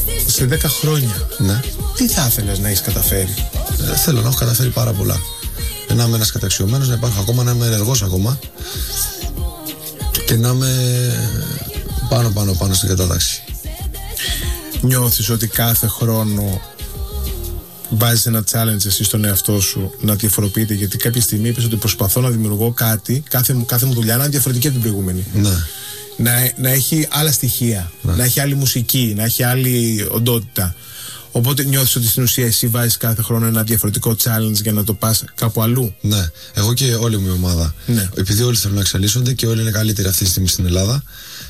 Σε 10 χρόνια, Ναι. τι θα ήθελες να έχεις καταφέρει? Θέλω να έχω καταφέρει πάρα πολλά. Να είμαι ένας καταξιωμένος, να υπάρχω ακόμα, να είμαι ενεργός ακόμα και να είμαι πάνω στην κατάταξη. Νιώθεις ότι κάθε χρόνο βάζεις ένα challenge εσύ στον εαυτό σου να διαφοροποιείται? Γιατί κάποια στιγμή είπες ότι προσπαθώ να δημιουργώ κάτι, κάθε μου δουλειά να είναι διαφορετική από την προηγούμενη. Ναι. Να έχει άλλα στοιχεία, να έχει άλλη μουσική, να έχει άλλη οντότητα. Οπότε νιώθεις ότι στην ουσία εσύ βάζεις κάθε χρόνο ένα διαφορετικό challenge για να το πας κάπου αλλού? Ναι, εγώ και όλη μου η ομάδα. Ναι. Επειδή όλοι θέλουν να εξελίσσονται και όλοι είναι καλύτεροι αυτή τη στιγμή στην Ελλάδα,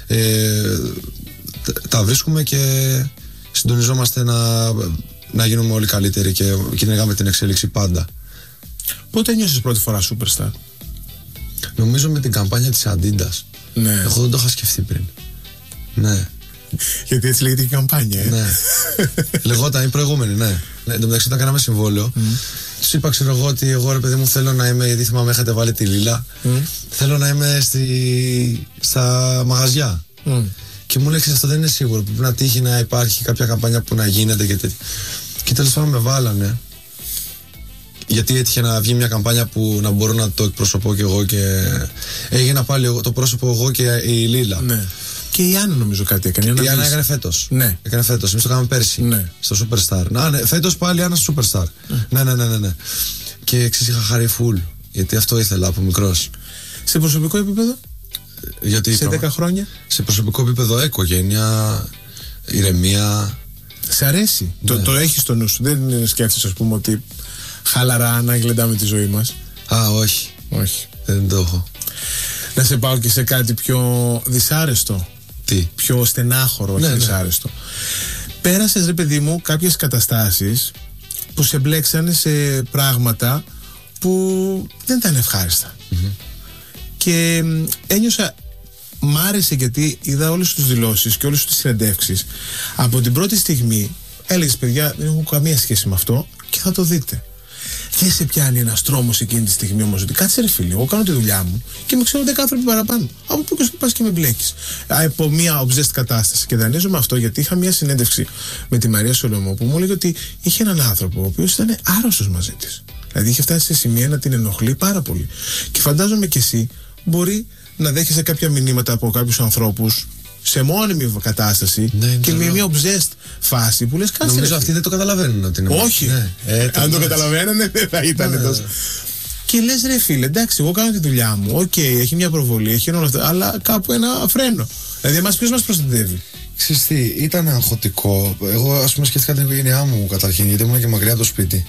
τα βρίσκουμε και συντονιζόμαστε να γίνουμε όλοι καλύτεροι και κυνηγάμε την εξέλιξη πάντα. Πότε νιώσες πρώτη φορά superstar? Νομίζω με την καμπάνια της Adidas. Ναι. Εγώ δεν το είχα σκεφτεί πριν. Ναι. Γιατί έτσι λέγεται η καμπάνια, Ναι. Λεγόταν η προηγούμενη, ναι. Εν τω μεταξύ, όταν κάναμε συμβόλαιο, τους είπα, ξέρω εγώ, ότι εγώ ρε παιδί μου θέλω να είμαι, γιατί θυμάμαι είχατε βάλει τη Λίλα, θέλω να είμαι στα μαγαζιά. Και μου λέει, αυτό δεν είναι σίγουρο. Πρέπει να τύχει να υπάρχει κάποια καμπάνια που να γίνεται και τέτοια. Και τέλος πάντων με βάλανε. Γιατί έτυχε να βγει μια καμπάνια που να μπορώ να το εκπροσωπώ κι εγώ και έγινα πάλι το πρόσωπο εγώ και η Λίλα. Ναι. Και η Άννα νομίζω κάτι έκανε. Η Άννα έκανε φέτος. Ναι. Έκανε φέτος. Εμείς το κάναμε πέρσι. Ναι. Στο Superstar. Ναι, φέτος πάλι η Άννα στο Superstar. Ναι. Και εξής είχα χαρεί φουλ. Γιατί αυτό ήθελα από μικρός. Σε προσωπικό επίπεδο? Γιατί σε 10 χρόνια? Σε προσωπικό επίπεδο, οικογένεια, ηρεμία. Σε αρέσει? Ναι. Το έχεις στο νου σου? Δεν σκέφτεσαι, ας πούμε, ότι χαλαρά να γλεντάμε τη ζωή μας? Όχι. Όχι. Δεν το έχω. Να σε πάω και σε κάτι πιο δυσάρεστο. Τι? Πιο στενάχωρο, όχι δυσάρεστο. Πέρασες, ρε παιδί μου, κάποιες καταστάσεις που σε μπλέξανε σε πράγματα που δεν ήταν ευχάριστα. Και ένιωσα, μ' άρεσε γιατί είδα όλες τις δηλώσεις και όλες τις συνεντεύξεις. Από την πρώτη στιγμή έλεγες, παιδιά, δεν έχω καμία σχέση με αυτό και θα το δείτε. Δεν σε πιάνει ένας τρόμος εκείνη τη στιγμή όμως ότι κάτσε ρε φίλε, εγώ κάνω τη δουλειά μου και με ξέρουν 10 άνθρωποι παραπάνω. Από πού και σου πας και με μπλέκεις? Από μια obsessed κατάσταση. Και δανείζομαι αυτό γιατί είχα μια συνέντευξη με τη Μαρία Σολομό που μου έλεγε ότι είχε έναν άνθρωπο ο οποίος ήταν άρρωστος μαζί της. Δηλαδή είχε φτάσει σε σημεία να την ενοχλεί πάρα πολύ. Και φαντάζομαι κι εσύ μπορεί να δέχεσαι κάποια μηνύματα από κάποιους ανθρώπους σε μόνιμη κατάσταση και με μια obsessed φάση που λες κάτσε. Νομίζω αυτοί δεν το καταλαβαίνουν ότι είναι. Όχι. Αν το καταλαβαίνανε δεν θα ήταν τόσο. Και λες ρε φίλε, εντάξει, εγώ κάνω τη δουλειά μου. Οκ, έχει μια προβολή, έχει όλα αυτά, αλλά κάπου ένα φρένο. Δηλαδή, εμάς ποιος μας προστατεύει? Ξέρεις τι, ήταν αγχωτικό. Εγώ, ας πούμε, σκέφτηκα την οικογένειά μου καταρχήν, γιατί ήμουν και μακριά από το σπίτι.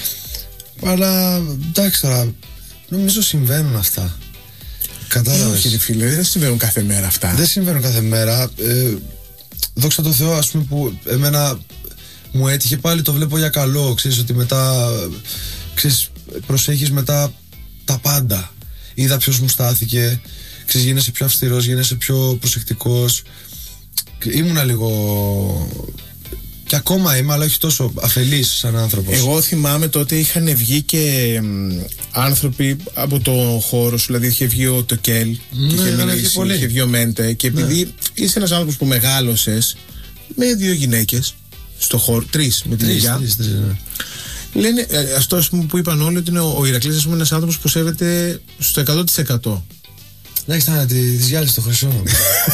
Αλλά εντάξει τώρα, νομίζω συμβαίνουν αυτά. Κατάλαβες? Όχι, ρε φίλε, δεν συμβαίνουν κάθε μέρα αυτά. Δεν συμβαίνουν κάθε μέρα. Δόξα τω Θεώ, ας πούμε, που εμένα μου έτυχε, πάλι το βλέπω για καλό. Ξέρεις ότι μετά προσέχεις μετά τα πάντα. Είδα ποιος μου στάθηκε. Ξέρεις, γίνεσαι πιο αυστηρός, γίνεσαι πιο προσεκτικός. Ήμουνα λίγο. Και ακόμα είμαι, αλλά όχι τόσο αφελής σαν άνθρωπος. Εγώ θυμάμαι τότε είχαν βγει και άνθρωποι από το χώρο σου, δηλαδή είχε βγει ο Τοκέλ, είχε βγει ο Μέντε. Και επειδή είσαι ένας άνθρωπος που μεγάλωσες με 2 γυναίκες στο χώρο, 3 με την ίδια. Λένε, αυτό που είπαν όλοι, ότι είναι ο Ηρακλής είναι ένας άνθρωπος που σέβεται στο 100%. Εντάξει, να τις γυάλεις το χρυσό.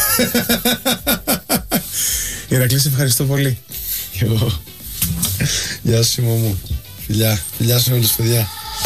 Ηρακλή, σε ευχαριστώ πολύ. Γεια σου, Σίμω μου. Φιλιά σε όλους, παιδιά.